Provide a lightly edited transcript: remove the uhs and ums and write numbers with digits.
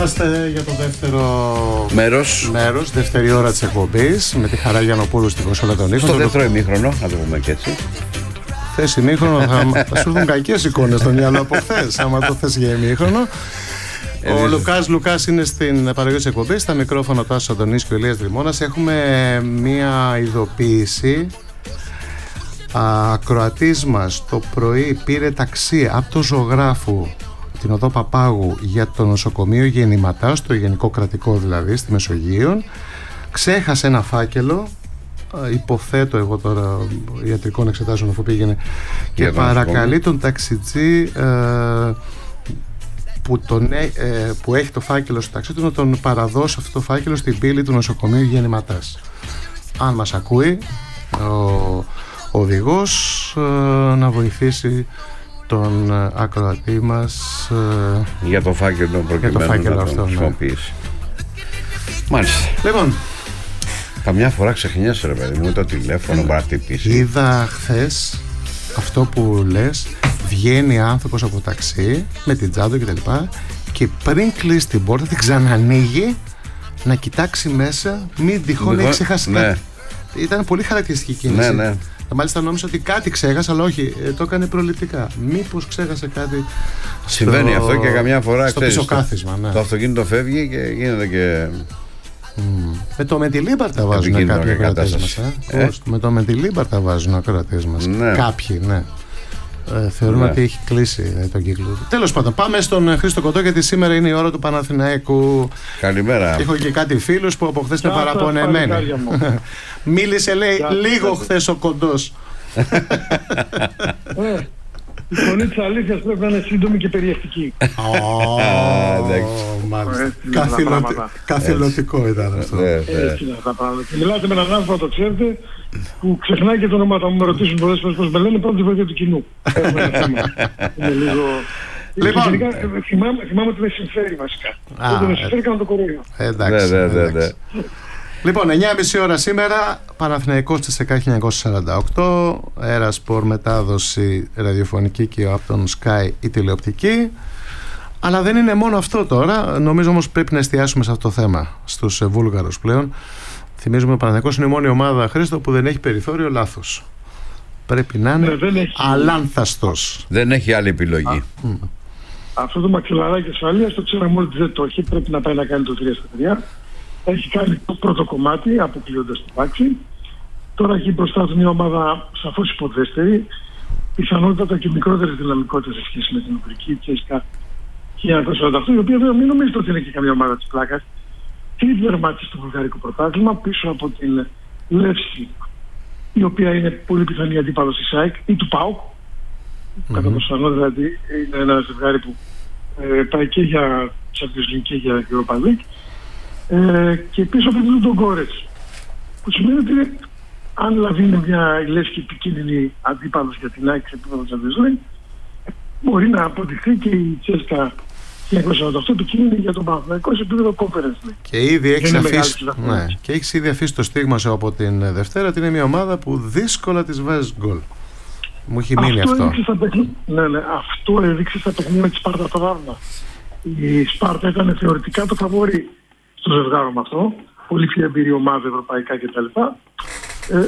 Είμαστε για το δεύτερο μέρος, δεύτερη ώρα της εκπομπής με τη Χαρά Γιαννοπούλου στην κονσόλα των ήχων. Στο δεύτερο ημίχρονο, να το πούμε και έτσι. Χθες ημίχρονο θα σου έρθουν κακές εικόνες στο μυαλό από χθες, άμα το θες για ημίχρονο. Ο Λουκάς είναι στην παραγωγή της εκπομπής, στα μικρόφωνα Τάσος Αντωνής και ο Ηλίας Δρυμώνας. Έχουμε μία ειδοποίηση. Ακροατής μας το πρωί πήρε ταξί από το Ζωγράφου την οδό Παπάγου για το νοσοκομείο Γεννηματά, στο Γενικό Κρατικό δηλαδή, στη Μεσογείο. Ξέχασε ένα φάκελο, υποθέτω εγώ τώρα ιατρικών εξετάσεων αφού πήγαινε, και παρακαλεί τον ταξιτζή που έχει το φάκελο στο ταξί του να τον παραδώσει αυτό το φάκελο στην πύλη του νοσοκομείου Γεννηματάς. Αν μας ακούει ο οδηγός, να βοηθήσει τον ακροατή μας για το φάκελο προκειμένου να τον χρησιμοποιήσει. Μάλιστα. Λοιπόν, καμιά φορά ξεχνιέσαι ρε παιδί μου το τηλέφωνο να χτυπήσει. Είδα χθες αυτό που λες, βγαίνει άνθρωπος από ταξί με την τσάντα και τα λοιπά και πριν κλείσει την πόρτα την ξανανοίγει να κοιτάξει μέσα, μην τυχόν έχει ξεχάσει κάτι. Ήταν πολύ χαρακτηριστική κίνηση. Ναι. Μάλιστα νόμιζα ότι κάτι ξέχασε, αλλά όχι, το έκανε προληπτικά. Μήπως ξέχασε κάτι. Συμβαίνει αυτό και καμιά φορά στο πίσω κάθισμα. Ναι. Το αυτοκίνητο φεύγει και γίνεται και. Με το Μεντιλίμπαρτα βάζουν κάποιοι ακροατές μας. Με το Μεντιλίμπαρτα βάζουν ακροατές μας. Ναι. Κάποιοι, ναι. Θεωρούν ότι έχει κλείσει τον κύκλο του. Τέλος πάντων, πάμε στον Χρήστο Κοντό, γιατί σήμερα είναι η ώρα του Παναθηναϊκού. Καλημέρα. Έχω και κάτι φίλους που από χθες είναι παραπονεμένοι. Μίλησε, λέει, λίγο χθες ο Κοντός. Η φωνή της αλήθειας πρέπει να είναι σύντομη και περιεκτική. Καθηλωτικό ήταν αυτό. Έτσι είναι τα πράγματα. Μιλάτε με έναν άνθρωπο, το ξέρετε, που ξεχνάει και το όνομα του. Με ρωτήσουν πολλές φορές πώς με λένε, πρώτα τη βοήθεια του κοινού. Είναι λίγο. Λοιπόν, θυμάμαι ότι δεν συμφέρει βασικά. Όταν δεν συμφέρει, κάνω το κοροϊδό. Εντάξει. Λοιπόν, 9.30 ώρα σήμερα, Παναθηναϊκός της ΕΚΑ 1948, Αέρα Σπορ, μετάδοση ραδιοφωνική και από τον Sky η τηλεοπτική. Αλλά δεν είναι μόνο αυτό τώρα, νομίζω όμως πρέπει να εστιάσουμε σε αυτό το θέμα, στους Βούλγαρους πλέον. Θυμίζουμε, ο Παναθηναϊκός είναι η μόνη ομάδα, Χρήστο, που δεν έχει περιθώριο λάθος. Πρέπει να είναι αλάνθαστος. Δεν έχει άλλη επιλογή. Αυτό το μαξιλαράκι ασφαλείας το ξέραμε όλοι ότι δεν το έχει, πρέπει να πάει να κάνει το 3-3. Έχει κάνει το πρώτο κομμάτι, αποκλείοντας την πάξη. Τώρα έχει μπροστά του μια ομάδα σαφώς υποδέστερη, πιθανότατα και μικρότερη δυναμικότητα σε σχέση με την Ουγγρική Τσέσκα 1948, η οποία βέβαια μην νομίζετε ότι είναι και καμία ομάδα της πλάκας. Τρίτη δερμάτισε στο βουλγαρικό πρωτάθλημα πίσω από την Λεύση, η οποία είναι πολύ πιθανή αντίπαλος της ΑΕΚ ή του ΠΑΟΚ. Κατά το πιθανό δηλαδή είναι ένα ζευγάρι που πάει και για Champions League και για Europa League. Και πίσω από τον Γκόρετς, που σημαίνει ότι αν δηλαδή είναι μια λες και επικίνδυνη αντίπαλος για την ΑΕΚ σε επίπεδο Champions League, μπορεί να αποδειχθεί και η Τσέσκα 1948 επικίνδυνη για τον Παναθηναϊκό σε επίπεδο Conference League. Και ήδη έχεις ήδη αφήσει το στίγμα σου από την Δευτέρα ότι είναι μια ομάδα που δύσκολα της βάζει γκολ. Μου έχει μείνει αυτό. Αυτό έδειξε στα παιχνίδια της Σπάρτα το Βάρνα. Η Σπάρτα ήταν θεωρητικά το φαβόρι στο ζευγάρο με αυτό. Πολύ πιο εμπειρή ομάδα ευρωπαϊκά κτλ.